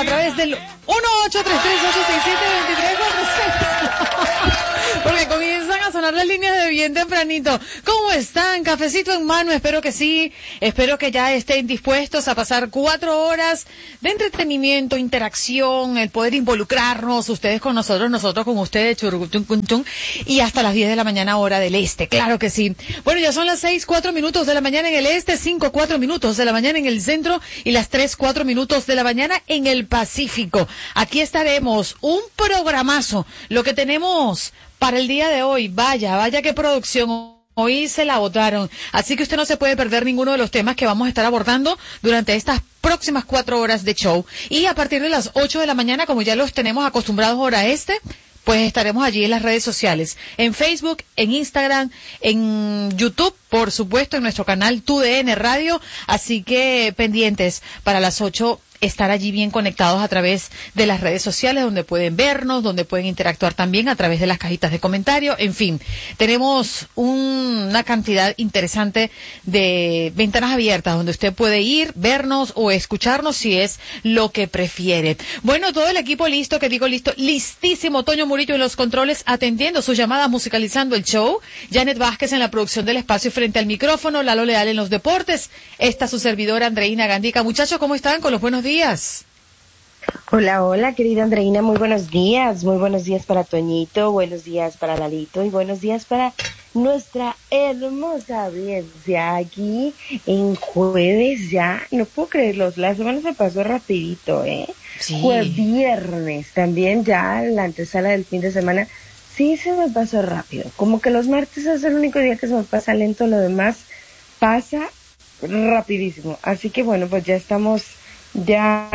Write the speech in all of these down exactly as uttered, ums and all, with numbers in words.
a través del uno ocho tres tres ocho seis siete dos tres cuatro seis. Porque comienzan a sonar las líneas de bien tempranito. ¿Cómo están? Cafecito en mano, espero que sí. Espero que ya estén dispuestos a pasar cuatro horas de entretenimiento, interacción, el poder involucrarnos, ustedes con nosotros, nosotros con ustedes, churrucuchun, y hasta las diez de la mañana hora del este, claro que sí. Bueno, ya son las seis, cuatro minutos de la mañana en el este, cinco, cuatro minutos de la mañana en el centro y las tres, cuatro minutos de la mañana en el Pacífico. Aquí estaremos, un programazo, lo que tenemos para el día de hoy. Vaya, vaya qué producción. Hoy se la votaron. Así que usted no se puede perder ninguno de los temas que vamos a estar abordando durante estas próximas cuatro horas de show. Y a partir de las ocho de la mañana, como ya los tenemos acostumbrados hora este, pues estaremos allí en las redes sociales. En Facebook, en Instagram, en YouTube, por supuesto, en nuestro canal T U D N Radio. Así que pendientes para las ocho. Estar allí bien conectados a través de las redes sociales, donde pueden vernos, donde pueden interactuar también a través de las cajitas de comentarios. En fin, tenemos un, una cantidad interesante de ventanas abiertas donde usted puede ir, vernos o escucharnos si es lo que prefiere. Bueno, todo el equipo listo, que digo listo, listísimo. Toño Murillo en los controles atendiendo sus llamadas, musicalizando el show. Janet Vázquez en la producción del espacio frente al micrófono. Lalo Leal en los deportes. Esta su servidora Andreina Gandica. Muchachos, ¿cómo están? Con los buenos días. días. Hola, hola, querida Andreina, muy buenos días, muy buenos días para Toñito, buenos días para Lalito y buenos días para nuestra hermosa audiencia aquí en jueves ya, no puedo creerlo, la semana se pasó rapidito, ¿eh? Sí. Jueves, viernes, también ya la antesala del fin de semana, sí se me pasó rápido, como que los martes es el único día que se me pasa lento, lo demás pasa rapidísimo, así que bueno, pues ya estamos ya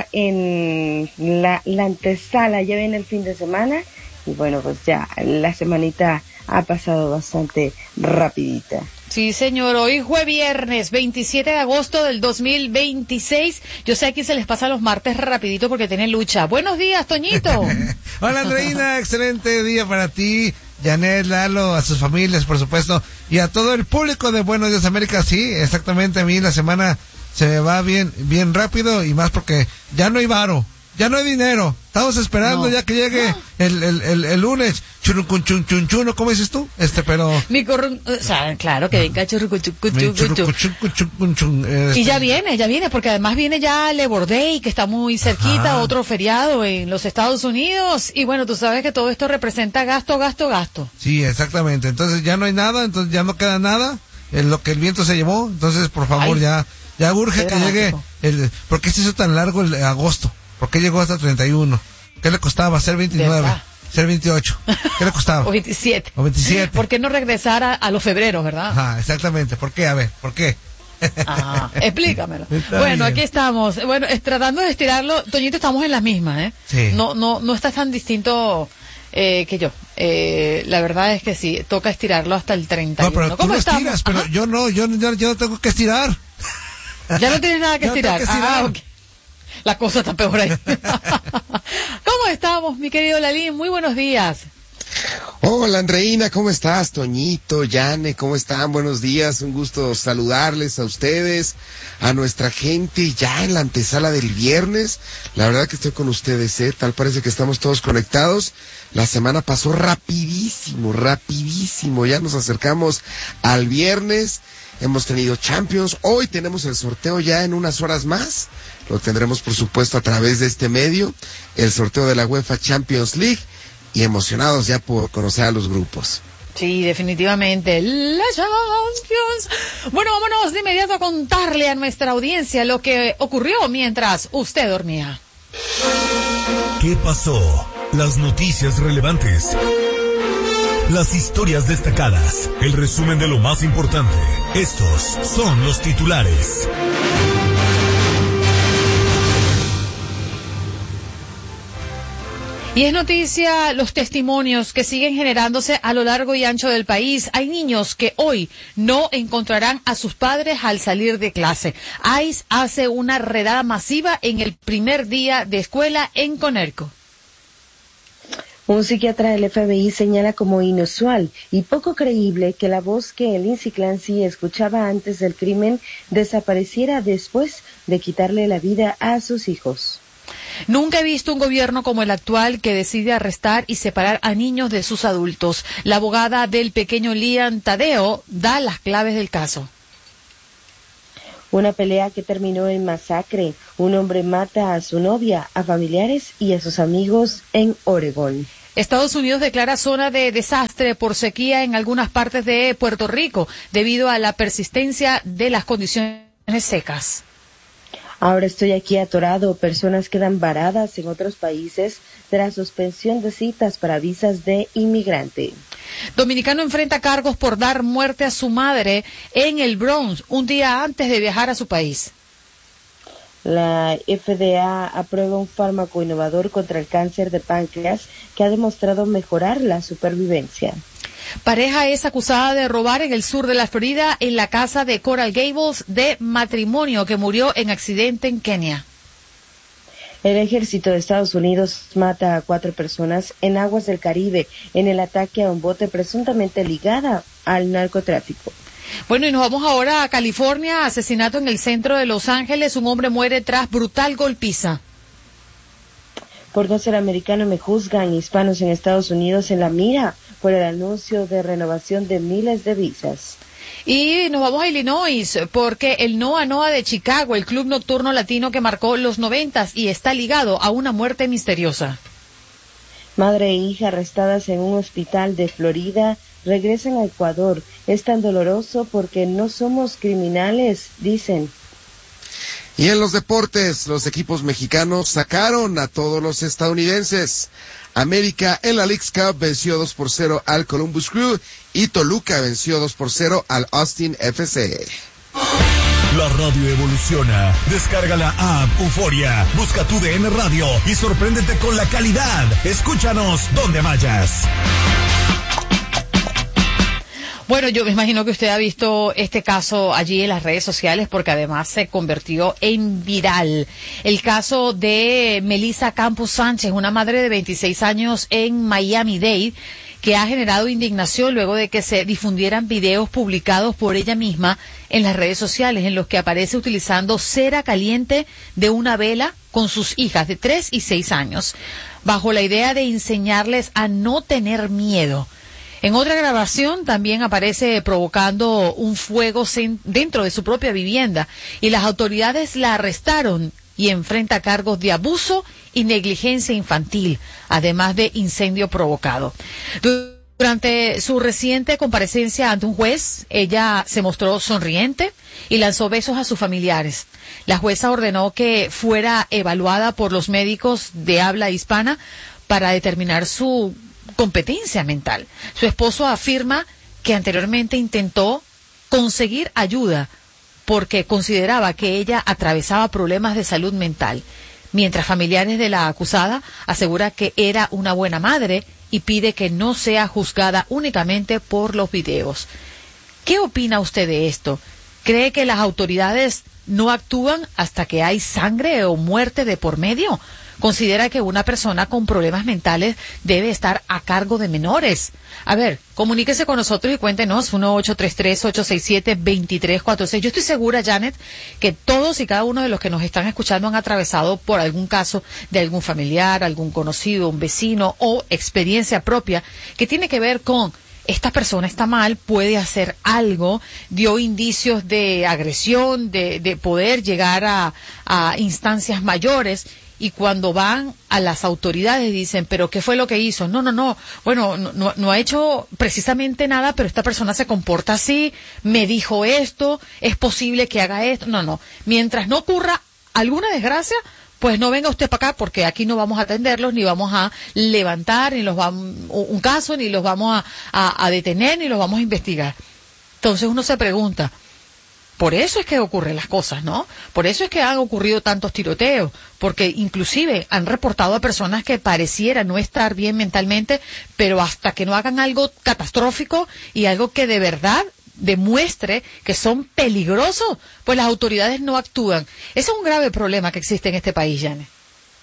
en la, la antesala, ya viene el fin de semana y bueno, pues ya la semanita ha pasado bastante rapidita. Sí, señor, hoy fue viernes veintisiete de agosto del dos mil veintiséis. Yo sé que se les pasa los martes rapidito porque tienen lucha. Buenos días, Toñito. Hola, Andreina, excelente día para ti, Janet, Lalo, a sus familias, por supuesto, y a todo el público de Buenos Días América. Sí, exactamente, a mí la semana se me va bien, bien rápido y más porque ya no hay varo, ya no hay dinero. Estamos esperando no. ya que llegue el, el, el, el lunes. Churrucunchunchunchuno, ¿cómo dices tú? Este, pero... Mi corrun... O sea, claro, que venga churrucunchunchunchun. Este... Y ya viene, ya viene, porque además viene ya Labor Day, que está muy cerquita, Ajá. otro feriado en los Estados Unidos. Y bueno, tú sabes que todo esto representa gasto, gasto, gasto. Sí, exactamente. Entonces ya no hay nada, entonces ya no queda nada. En lo que el viento se llevó. Entonces, por favor, Ay. ya... Ya urge que llegue el... ¿Por qué se hizo tan largo el agosto? ¿Por qué llegó hasta treinta y uno? ¿Qué le costaba? ¿Ser veintinueve? ¿Ser veintiocho? ¿Qué le costaba? O veintisiete. O veintisiete. ¿Por qué no regresar a, a los febreros, verdad? Ajá, exactamente. ¿Por qué? A ver, ¿por qué? Ajá, explícamelo. Está bueno, bien. Aquí estamos. Bueno, es, tratando de estirarlo. Toñito, estamos en las mismas, ¿eh? Sí. No, no, no estás tan distinto... Eh, que yo, eh, la verdad es que sí, toca estirarlo hasta el treinta y uno. No, pero tú ¿Cómo lo estamos? estiras, pero Ajá. yo no, yo, yo, yo no tengo que estirar. Ya no tienes nada que Yo no estirar. tengo que estirar. Ah, okay. La cosa está peor ahí. ¿Cómo estamos, mi querido Lalín? Muy buenos días. Hola, Andreina, ¿cómo estás? Toñito, Yane, ¿cómo están? Buenos días, un gusto saludarles a ustedes, a nuestra gente ya en la antesala del viernes. La verdad que estoy con ustedes, ¿eh? Tal parece que estamos todos conectados. La semana pasó rapidísimo, rapidísimo. Ya nos acercamos al viernes. Hemos tenido Champions. Hoy tenemos el sorteo ya en unas horas más. Lo tendremos, por supuesto, a través de este medio. El sorteo de la UEFA Champions League. Y emocionados ya por conocer a los grupos. Sí, definitivamente. La Champions. Bueno, vámonos de inmediato a contarle a nuestra audiencia lo que ocurrió mientras usted dormía. ¿Qué pasó? Las noticias relevantes. Las historias destacadas, el resumen de lo más importante. Estos son los titulares. Y es noticia los testimonios que siguen generándose a lo largo y ancho del país. Hay niños que hoy no encontrarán a sus padres al salir de clase. ICE hace una redada masiva en el primer día de escuela en Conerco. Un psiquiatra del F B I señala como inusual y poco creíble que la voz que el Lindsay Clancy escuchaba antes del crimen desapareciera después de quitarle la vida a sus hijos. Nunca he visto un gobierno como el actual que decide arrestar y separar a niños de sus adultos. La abogada del pequeño Liam Tadeo da las claves del caso. Una pelea que terminó en masacre. Un hombre mata a su novia, a familiares y a sus amigos en Oregón. Estados Unidos declara zona de desastre por sequía en algunas partes de Puerto Rico debido a la persistencia de las condiciones secas. Ahora estoy aquí atorado. Personas quedan varadas en otros países tras suspensión de citas para visas de inmigrante. Dominicano enfrenta cargos por dar muerte a su madre en el Bronx un día antes de viajar a su país. La F D A aprueba un fármaco innovador contra el cáncer de páncreas que ha demostrado mejorar la supervivencia. Pareja es acusada de robar en el sur de la Florida en la casa de Coral Gables de matrimonio que murió en accidente en Kenia. El ejército de Estados Unidos mata a cuatro personas en aguas del Caribe en el ataque a un bote presuntamente ligada al narcotráfico. Bueno, y nos vamos ahora a California. Asesinato en el centro de Los Ángeles. Un hombre muere tras brutal golpiza. Por no ser americano me juzgan. Hispanos en Estados Unidos en la mira por el anuncio de renovación de miles de visas. Y nos vamos a Illinois, porque el Noa Noa de Chicago, el club nocturno latino que marcó los noventas y está ligado a una muerte misteriosa. Madre e hija arrestadas en un hospital de Florida regresan a Ecuador. Es tan doloroso porque no somos criminales, dicen. Y en los deportes, los equipos mexicanos sacaron a todos los estadounidenses. América en la Leagues Cup venció dos por cero al Columbus Crew y Toluca venció dos por cero al Austin F C. La radio evoluciona. Descarga la app Euforia, busca tu D N Radio y sorpréndete con la calidad. Escúchanos donde vayas. Bueno, yo me imagino que usted ha visto este caso allí en las redes sociales porque además se convirtió en viral. El caso de Melissa Campos Sánchez, una madre de veintiséis años en Miami-Dade, que ha generado indignación luego de que se difundieran videos publicados por ella misma en las redes sociales en los que aparece utilizando cera caliente de una vela con sus hijas de tres y seis años, bajo la idea de enseñarles a no tener miedo. En otra grabación también aparece provocando un fuego dentro de su propia vivienda y las autoridades la arrestaron y enfrenta cargos de abuso y negligencia infantil, además de incendio provocado. Durante su reciente comparecencia ante un juez, ella se mostró sonriente y lanzó besos a sus familiares. La jueza ordenó que fuera evaluada por los médicos de habla hispana para determinar su competencia mental. Su esposo afirma que anteriormente intentó conseguir ayuda porque consideraba que ella atravesaba problemas de salud mental, mientras familiares de la acusada aseguran que era una buena madre y pide que no sea juzgada únicamente por los videos. ¿Qué opina usted de esto? ¿Cree que las autoridades no actúan hasta que hay sangre o muerte de por medio? ¿Considera que una persona con problemas mentales debe estar a cargo de menores? A ver, comuníquese con nosotros y cuéntenos, uno ocho tres tres, ocho seis siete, dos tres cuatro seis. Yo estoy segura, Janet, que todos y cada uno de los que nos están escuchando han atravesado por algún caso de algún familiar, algún conocido, un vecino o experiencia propia que tiene que ver con esta persona está mal, puede hacer algo, dio indicios de agresión, de, de poder llegar a, a instancias mayores. Y cuando van a las autoridades dicen, ¿pero qué fue lo que hizo? No, no, no. Bueno, no, no ha hecho precisamente nada, pero esta persona se comporta así, me dijo esto, es posible que haga esto. No, no. Mientras no ocurra alguna desgracia, pues no venga usted para acá porque aquí no vamos a atenderlos, ni vamos a levantar ni los vamos, un caso, ni los vamos a, a, a detener, ni los vamos a investigar. Entonces uno se pregunta, por eso es que ocurren las cosas, ¿no? Por eso es que han ocurrido tantos tiroteos, porque inclusive han reportado a personas que parecieran no estar bien mentalmente, pero hasta que no hagan algo catastrófico y algo que de verdad demuestre que son peligrosos, pues las autoridades no actúan. Ese es un grave problema que existe en este país, Janet.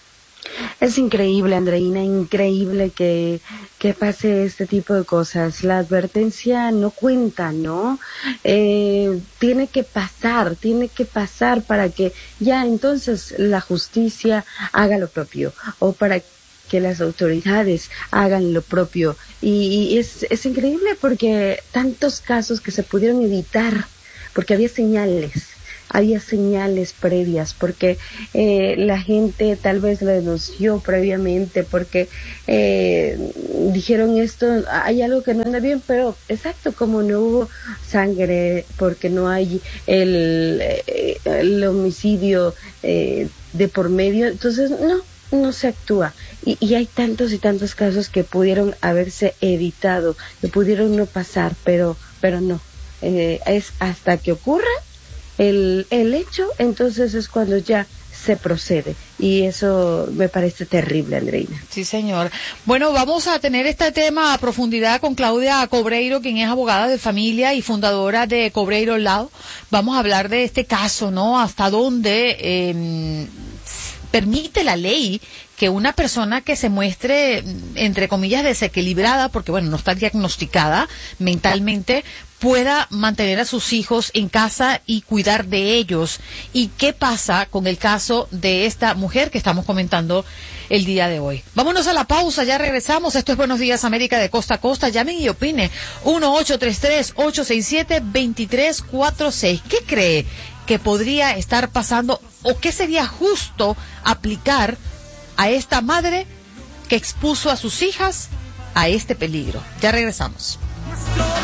Es increíble, Andreina, increíble que, que pase este tipo de cosas. La advertencia no cuenta, ¿no? Eh, tiene que pasar, tiene que pasar para que ya entonces la justicia haga lo propio, o para que las autoridades hagan lo propio. Y, y es, es increíble porque tantos casos que se pudieron evitar, porque había señales. Había señales previas, porque eh, la gente tal vez lo denunció previamente, porque eh, dijeron esto, hay algo que no anda bien, pero exacto, como no hubo sangre, porque no hay el, el homicidio eh, de por medio, entonces no, no se actúa. Y, y hay tantos y tantos casos que pudieron haberse evitado, que pudieron no pasar, pero, pero no. Eh, es hasta que ocurra El, el hecho, entonces es cuando ya se procede. Y eso me parece terrible, Andreina. Sí, señor. Bueno, vamos a tener este tema a profundidad con Claudia Cobreiro, quien es abogada de familia y fundadora de Cobreiro Law. Vamos a hablar de este caso, ¿no? Hasta dónde eh, permite la ley que una persona que se muestre, entre comillas, desequilibrada, porque bueno, no está diagnosticada mentalmente, pueda mantener a sus hijos en casa y cuidar de ellos. ¿Y qué pasa con el caso de esta mujer que estamos comentando el día de hoy? Vámonos a la pausa, ya regresamos. Esto es Buenos Días América de costa a costa. Llamen y opine. uno ocho tres tres, ocho seis siete, dos tres cuatro seis. ¿Qué cree que podría estar pasando o qué sería justo aplicar a esta madre que expuso a sus hijas a este peligro? Ya regresamos.